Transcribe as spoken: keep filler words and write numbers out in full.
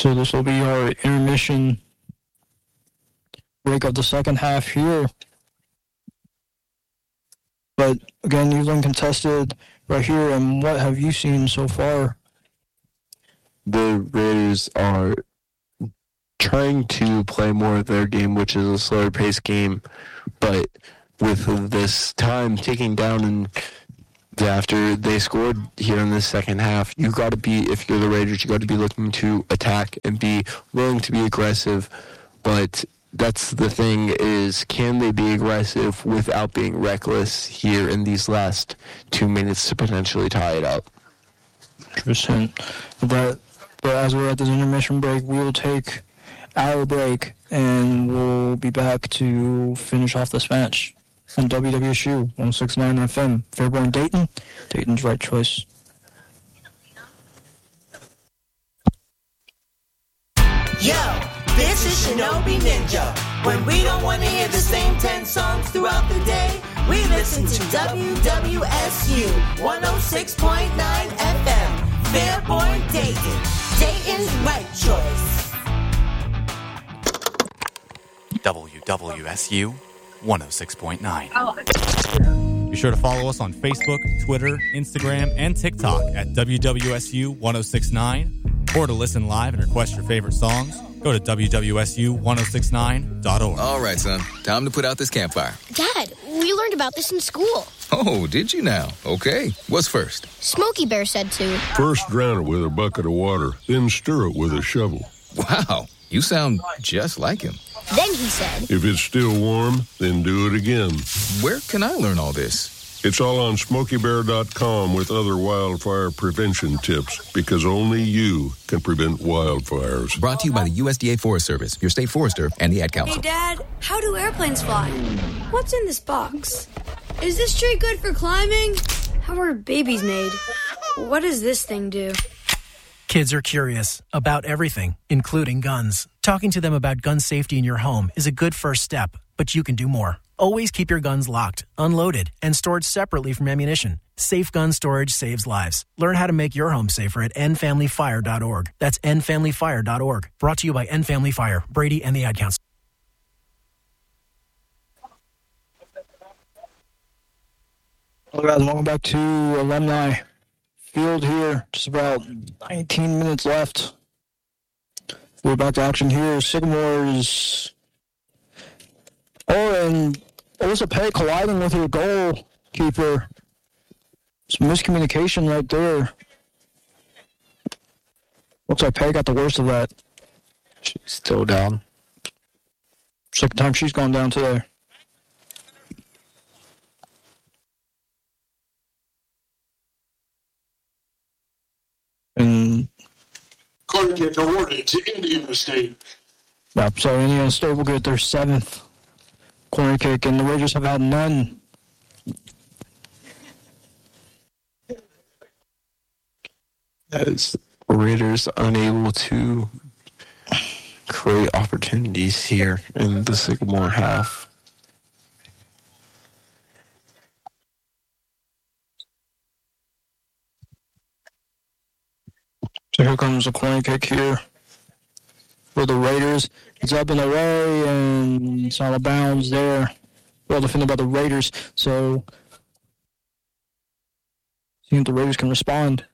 So this will be our intermission break of the second half here. But again, evenly contested right here. And what have you seen so far? The Raiders are trying to play more of their game, which is a slower paced game, but with this time ticking down and after they scored here in the second half, you got to be, if you're the Raiders, you got to be looking to attack and be willing to be aggressive. But that's the thing is, can they be aggressive without being reckless here in these last two minutes to potentially tie it up? Interesting. But, but as we're at this intermission break, we will take our break and we'll be back to finish off this match on W W S U one oh six point nine F M. Fairborn Dayton, Dayton's right choice. Yo, this is Shinobi Ninja. When we don't want to hear the same ten songs throughout the day, we listen to W W S U one oh six point nine F M. Fairborn Dayton, Dayton's right choice. W W S U one oh six point nine. Be sure to follow us on Facebook, Twitter, Instagram, and TikTok at W W S U one oh six point nine. Or to listen live and request your favorite songs, go to W W S U ten sixty-nine dot org. All right, son. Time to put out this campfire. Dad, we learned about this in school. Oh, did you now? Okay. What's first? Smokey Bear said to. First drown it with a bucket of water, then stir it with a shovel. Wow. You sound just like him. Then he said, if it's still warm, then do it again. Where can I learn all this? It's all on smokey bear dot com with other wildfire prevention tips, because only you can prevent wildfires. Brought to you by the U S D A Forest Service, your state forester, and the Ad Council. Hey, Dad, how do airplanes fly? What's in this box? Is this tree good for climbing? How are babies made? What does this thing do? Kids are curious about everything, including guns. Talking to them about gun safety in your home is a good first step, but you can do more. Always keep your guns locked, unloaded, and stored separately from ammunition. Safe gun storage saves lives. Learn how to make your home safer at end family fire dot org. That's end family fire dot org. Brought to you by End Family Fire, Brady, and the Ad Council. Hello guys, welcome back to Alumni Field here. Just about nineteen minutes left. We're back to action here. Sycamores. Oh, and Alyssa Pay colliding with her goalkeeper. Some miscommunication right there. Looks like Pay got the worst of that. She's still down. Second time she's gone down today. And corner kick awarded to Indiana State. Yeah, so Indiana State will get their seventh corner kick, and the Raiders have had none. As Raiders unable to create opportunities here in the Sycamore half. So here comes a corner kick here for the Raiders. It's up and away, and it's out of bounds there. Well defended by the Raiders. So, see if the Raiders can respond.